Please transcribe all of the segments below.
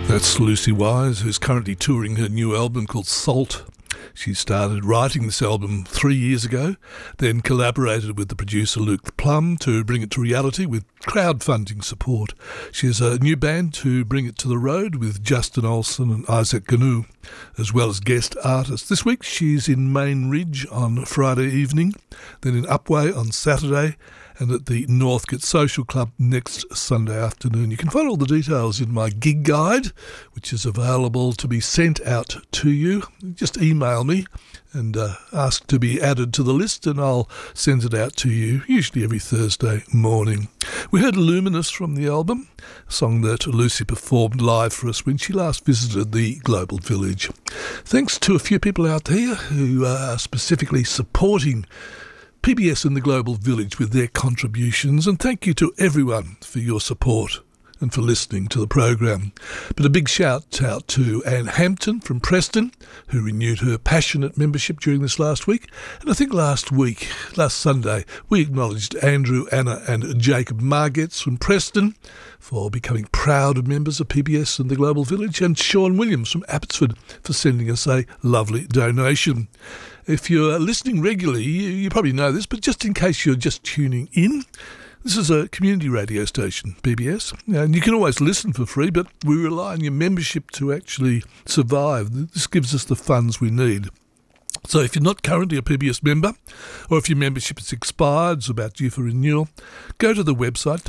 That's Lucy Wise, who's currently touring her new album called Salt. She started writing this album 3 years ago, then collaborated with the producer Luke Plum to bring it to reality with crowdfunding support. She has a new band to bring it to the road with Justin Olsen and Isaac Ganu, as well as guest artists. This week she's in Main Ridge on Friday evening, then in Upwey on Saturday, and at the Northcote Social Club next Sunday afternoon. You can find all the details in my gig guide, which is available to be sent out to you. Just email me and ask to be added to the list, and I'll send it out to you, usually every Thursday morning. We heard Luminous from the album, a song that Lucy performed live for us when she last visited the Global Village. Thanks to a few people out there who are specifically supporting PBS and the Global Village with their contributions, and thank you to everyone for your support and for listening to the program. But a big shout out to Anne Hampton from Preston, who renewed her passionate membership during this last week. And I think last Sunday, we acknowledged Andrew, Anna and Jacob Margetts from Preston for becoming proud members of PBS and the Global Village, and Sean Williams from Abbotsford for sending us a lovely donation. If you're listening regularly, you probably know this, but just in case you're just tuning in, this is a community radio station, PBS, and you can always listen for free, but we rely on your membership to actually survive. This gives us the funds we need. So if you're not currently a PBS member, or if your membership has expired, it's about due for renewal, go to the website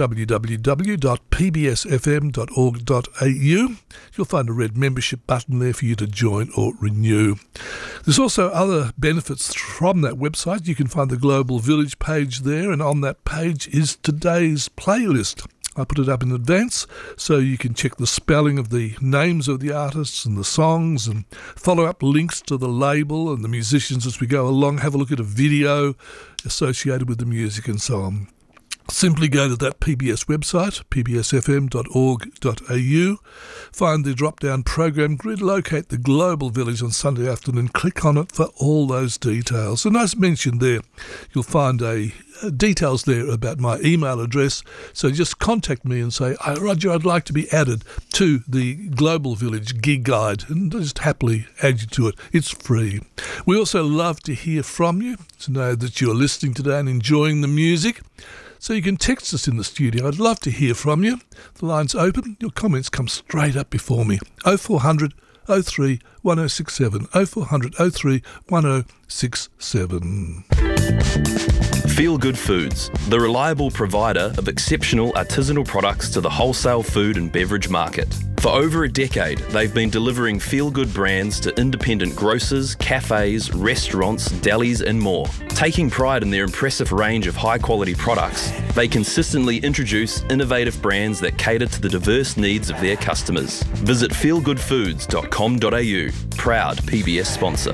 www.pbsfm.org.au. You'll find a red membership button there for you to join or renew. There's also other benefits from that website. You can find the Global Village page there, and on that page is today's playlist. I put it up in advance so you can check the spelling of the names of the artists and the songs and follow up links to the label and the musicians as we go along. Have a look at a video associated with the music and so on. Simply go to that PBS website, pbsfm.org.au, find the drop-down program grid, locate the Global Village on Sunday afternoon, click on it for all those details. And as mentioned there, you'll find details there about my email address, so just contact me and say, Roger, I'd like to be added to the Global Village gig guide, and I'll just happily add you to it. It's free. We also love to hear from you, to know that you're listening today and enjoying the music. So you can text us in the studio. I'd love to hear from you. The line's open. Your comments come straight up before me. 0400 03 1067. 0400 03 1067. Feel Good Foods, the reliable provider of exceptional artisanal products to the wholesale food and beverage market. For over a decade, they've been delivering feel-good brands to independent grocers, cafes, restaurants, delis and more. Taking pride in their impressive range of high-quality products, they consistently introduce innovative brands that cater to the diverse needs of their customers. Visit feelgoodfoods.com.au, proud PBS sponsor.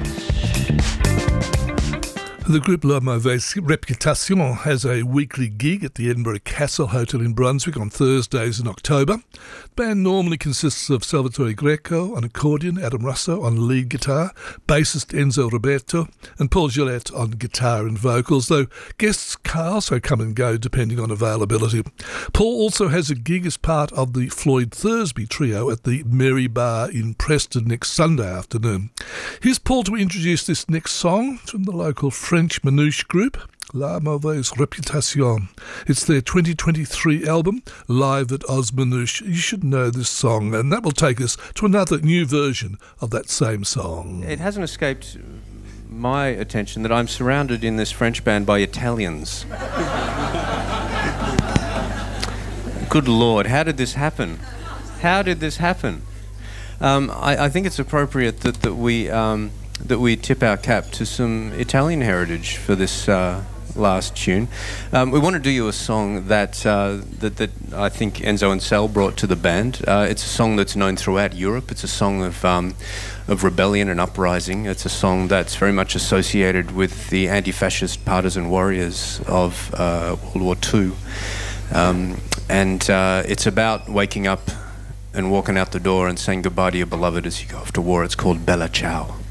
The group La Mauvaise Réputation has a weekly gig at the Edinburgh Castle Hotel in Brunswick on Thursdays in October. The band normally consists of Salvatore Greco on accordion, Adam Russo on lead guitar, bassist Enzo Roberto, and Paul Gillette on guitar and vocals, though guests can also come and go depending on availability. Paul also has a gig as part of the Floyd Thursby Trio at the Mary Bar in Preston next Sunday afternoon. Here's Paul to introduce this next song from the local French Manouche group, La Mauvaise Réputation. It's their 2023 album, Live at Oz Manouche. You should know this song, and that will take us to another new version of that same song. It hasn't escaped my attention that I'm surrounded in this French band by Italians. Good Lord, how did this happen? How did this happen? I think it's appropriate that we tip our cap to some Italian heritage for this last tune. We want to do you a song that I think Enzo and Sal brought to the band. It's a song that's known throughout Europe. It's a song of rebellion and uprising. It's a song that's very much associated with the anti-fascist partisan warriors of World War II. And it's about waking up and walking out the door and saying goodbye to your beloved as you go off to war. It's called Bella Ciao.